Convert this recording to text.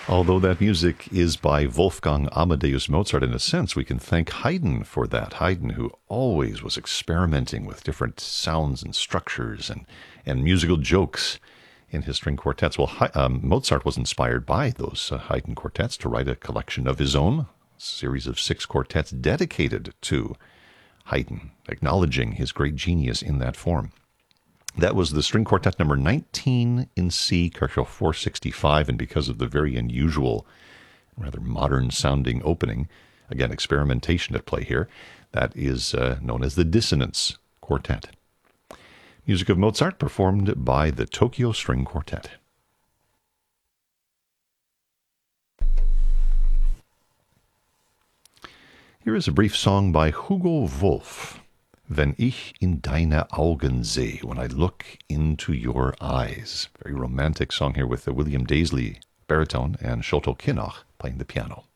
Although that music is by Wolfgang Amadeus Mozart, in a sense, we can thank Haydn for that. Haydn, who always was experimenting with different sounds and structures and musical jokes in his string quartets. Well, Mozart was inspired by those Haydn quartets to write a collection of his own, a series of 6 quartets dedicated to Haydn, acknowledging his great genius in that form. That was the string quartet number 19 in C, Kirchhoff 465, and because of the very unusual, rather modern-sounding opening, again, experimentation at play here, that is known as the Dissonance Quartet. Music of Mozart performed by the Tokyo String Quartet. Here is a brief song by Hugo Wolf. Wenn ich in deine Augen sehe, when I look into your eyes. Very romantic song here with William Daisley, baritone, and Sholto Kinnoch playing the piano.